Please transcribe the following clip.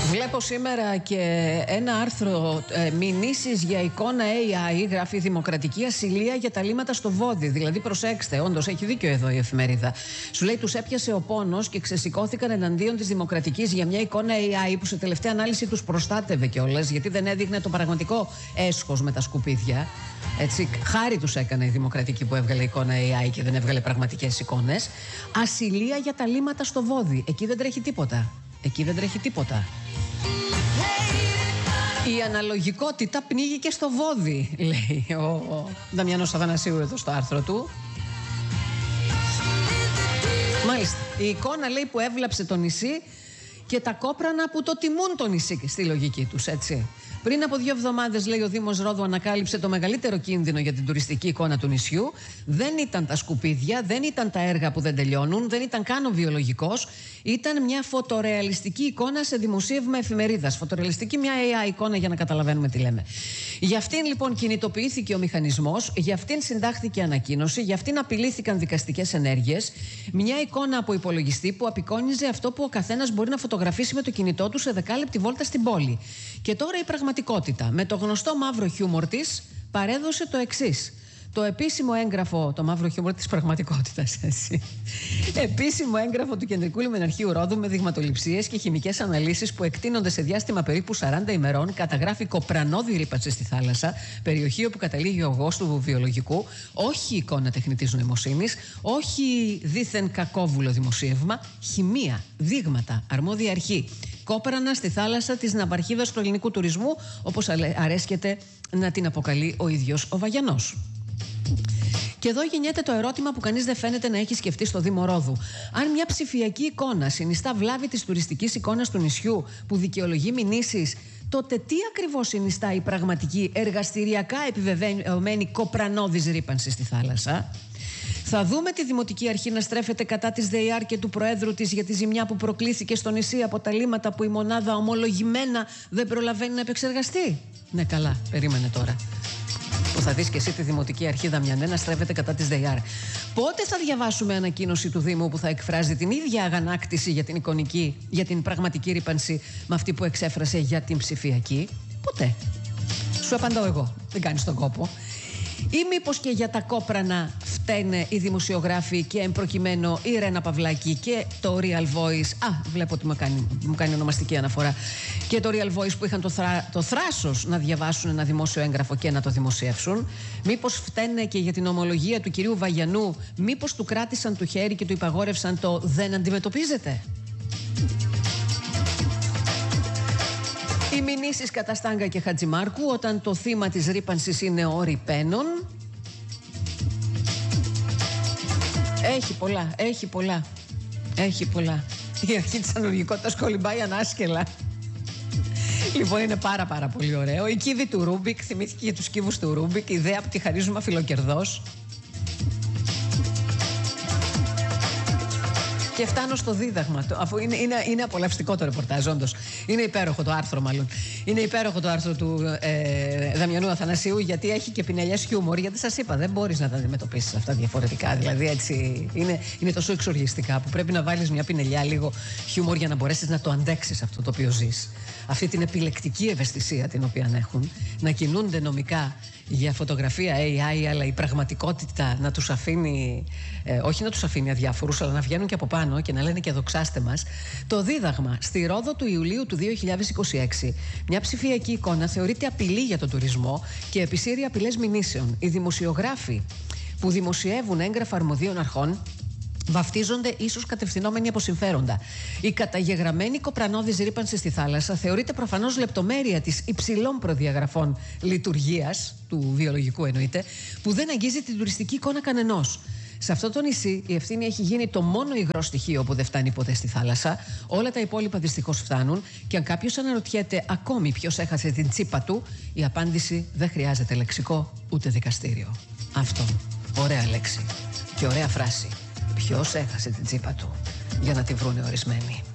Βλέπω σήμερα και ένα άρθρο μηνύσεις για εικόνα AI, γράφει Δημοκρατική ασυλία για τα λίμματα στο βόδι. Δηλαδή προσέξτε, όντως έχει δίκιο εδώ η εφημερίδα. Σου λέει τους έπιασε ο πόνος και ξεσηκώθηκαν εναντίον της Δημοκρατικής για μια εικόνα AI που σε τελευταία ανάλυση τους προστάτευε κιόλας, γιατί δεν έδειχνε το πραγματικό έσχος με τα σκουπίδια. Έτσι, χάρη τους έκανε η Δημοκρατική που έβγαλε εικόνα AI και δεν έβγαλε πραγματικές εικόνες. Ασυλία για τα λίμματα στο βόδι. Εκεί δεν τρέχει τίποτα. Εκεί δεν τρέχει τίποτα. Η αναλογικότητα πνίγει και στο βόδι, λέει ο Δαμιανός Αθανασίου εδώ στο άρθρο του. Μάλιστα, η εικόνα λέει που έβλαψε το νησί και τα κόπρανα που το τιμούν το νησί στη λογική τους, έτσι. Πριν από 2 εβδομάδες, λέει, ο Δήμος Ρόδου ανακάλυψε το μεγαλύτερο κίνδυνο για την τουριστική εικόνα του νησιού. Δεν ήταν τα σκουπίδια, δεν ήταν τα έργα που δεν τελειώνουν, δεν ήταν καν ο βιολογικός. Ήταν μια φωτορεαλιστική εικόνα σε δημοσίευμα εφημερίδας. Φωτορεαλιστική, μια AI εικόνα για να καταλαβαίνουμε τι λέμε. Για αυτήν λοιπόν κινητοποιήθηκε ο μηχανισμός, για αυτήν συντάχθηκε ανακοίνωση, για αυτήν απειλήθηκαν δικαστικές ενέργειες. Μια εικόνα από υπολογιστή που απεικόνιζε αυτό που ο καθένας μπορεί να φωτογραφίσει με το κινητό του σε δεκάλεπτη βόλτα στην πόλη. Και τώρα η πραγματικότητα, με το γνωστό μαύρο χιούμορ της, παρέδωσε το εξής. Το επίσημο έγγραφο, το μαύρο χιούμορ της πραγματικότητας, έτσι. Επίσημο έγγραφο του Κεντρικού Λιμεναρχείου Ρόδου με δειγματοληψίες και χημικές αναλύσεις που εκτείνονται σε διάστημα περίπου 40 ημερών καταγράφει κοπρανώδη ρύπανση στη θάλασσα, περιοχή όπου καταλήγει ο γος του βιολογικού, όχι εικόνα τεχνητής νοημοσύνης, όχι δήθεν κακόβουλο δημοσίευμα, χημεία, δείγματα, αρμόδια αρχή. Κόπρανα στη θάλασσα της ναυαρχίδας του ελληνικού τουρισμού, όπως αρέσκεται να την αποκαλεί ο ίδιος ο Βαγιανός. Και εδώ γεννιέται το ερώτημα που κανείς δεν φαίνεται να έχει σκεφτεί στο Δήμο Ρόδου. Αν μια ψηφιακή εικόνα συνιστά βλάβη της τουριστικής εικόνας του νησιού που δικαιολογεί μηνύσεις, τότε τι ακριβώς συνιστά η πραγματική εργαστηριακά επιβεβαιωμένη κοπρανώδης ρύπανση στη θάλασσα? Θα δούμε τη Δημοτική Αρχή να στρέφεται κατά της ΔΕΙΑΡ και του Προέδρου της για τη ζημιά που προκλήθηκε στο νησί από τα λίμματα που η μονάδα ομολογημένα δεν προλαβαίνει να επεξεργαστεί. Ναι, καλά, περίμενε τώρα. Που θα δεις και εσύ τη Δημοτική Αρχή, Δαμιανέ, να στρέφεται κατά της ΔΕΙΑΡ. Πότε θα διαβάσουμε ανακοίνωση του Δήμου που θα εκφράζει την ίδια αγανάκτηση για την εικονική, για την πραγματική ρύπανση με αυτή που εξέφρασε για την ψηφιακή? Ποτέ. Σου απαντάω εγώ. Δεν κάνεις τον κόπο. Ή μήπως και για τα κόπρανα φταίνε οι δημοσιογράφοι και εμπροκειμένο η Ρένα Παυλάκη και το Real Voice? Βλέπω ότι μου κάνει ονομαστική αναφορά. Και το Real Voice που είχαν το θράσος να διαβάσουν ένα δημόσιο έγγραφο και να το δημοσιεύσουν. Μήπως φταίνε και για την ομολογία του κυρίου Βαγιανού? Μήπως του κράτησαν το χέρι και του υπαγόρευσαν το «δεν αντιμετωπίζετε»? Οι μηνύσεις κατά Στάγκα και Χατζημάρκου όταν το θύμα της ρύπανσης είναι ο ρηπαίνων. Έχει πολλά. Η αρχή της αναλογικότητας κολυμπάει ανάσκελα. Λοιπόν, είναι πάρα πολύ ωραίο. Η κύβη του Ρούμπικ, θυμήθηκε για τους κύβους του Ρούμπικ, η ιδέα που τη χαρίζουμε αφιλοκερδός. Και φτάνω στο δίδαγμα, αφού είναι απολαυστικό το ρεπορτάζ, όντως. Είναι υπέροχο το άρθρο, μάλλον. Είναι υπέροχο το άρθρο του Δαμιανού Αθανασίου, γιατί έχει και πινελιές χιούμορ. Γιατί σας είπα, δεν μπορείς να τα αντιμετωπίσεις αυτά διαφορετικά. Δηλαδή, έτσι είναι τόσο εξοργιστικά που πρέπει να βάλεις μια πινελιά λίγο χιούμορ για να μπορέσεις να το αντέξεις αυτό το οποίο ζεις. Αυτή την επιλεκτική ευαισθησία την οποία έχουν, να κινούνται νομικά για φωτογραφία AI, αλλά η πραγματικότητα να τους αφήνει, όχι να τους αφήνει αδιάφορους, αλλά να βγαίνουν και από πάνω και να λένε και δοξάστε μας. Το δίδαγμα: στη Ρόδο του Ιουλίου του 2026, μια ψηφιακή εικόνα θεωρείται απειλή για τον τουρισμό και επισύρει απειλές μηνύσεων. Οι δημοσιογράφοι που δημοσιεύουν έγγραφα αρμοδίων αρχών βαφτίζονται ίσως κατευθυνόμενοι από συμφέροντα. Η καταγεγραμμένη κοπρανώδης ρύπανση στη θάλασσα θεωρείται προφανώς λεπτομέρεια της υψηλών προδιαγραφών λειτουργίας, του βιολογικού εννοείται, που δεν αγγίζει την τουριστική εικόνα κανενός. Σε αυτό το νησί η ευθύνη έχει γίνει το μόνο υγρό στοιχείο που δεν φτάνει ποτέ στη θάλασσα. Όλα τα υπόλοιπα δυστυχώς φτάνουν. Και αν κάποιος αναρωτιέται ακόμη ποιος έχασε την τσίπα του, η απάντηση δεν χρειάζεται λεξικό ούτε δικαστήριο. Αυτό. Ωραία λέξη και ωραία φράση. Ποιος έχασε την τσίπα του, για να τη βρούνε ορισμένοι.